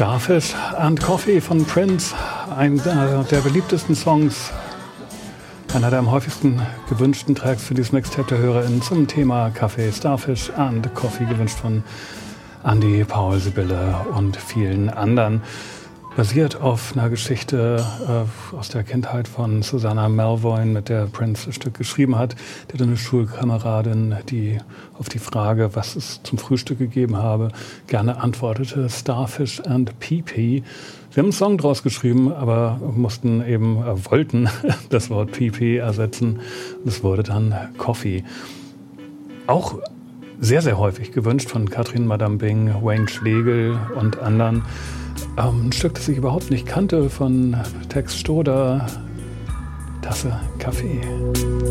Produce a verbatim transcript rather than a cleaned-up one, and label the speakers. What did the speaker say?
Speaker 1: Starfish and Coffee von Prince, einer der beliebtesten Songs, einer der am häufigsten gewünschten Tracks für dieses Mixtape der HörerInnen zum Thema Kaffee. Starfish and Coffee, gewünscht von Andy, Paul, Sibylle und vielen anderen. Basiert auf einer Geschichte äh, aus der Kindheit von Susanna Melvoin, mit der Prince ein Stück geschrieben hat. Die hatte eine Schulkameradin, die auf die Frage, was es zum Frühstück gegeben habe, gerne antwortete: Starfish and Pee-Pee. Sie haben einen Song draus geschrieben, aber mussten eben, äh, wollten das Wort Pee-Pee ersetzen. Es wurde dann Coffee. Auch sehr, sehr häufig gewünscht von Katrin Madame Bing, Wayne Schlegel und anderen. Ähm, ein Stück, das ich überhaupt nicht kannte, von Tex Stoder, Tasse Kaffee.